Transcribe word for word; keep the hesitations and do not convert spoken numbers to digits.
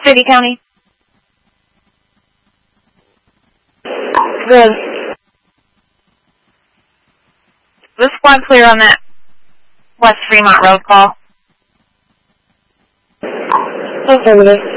City County. Good. The squad clear on that West Fremont Road call. Affirmative.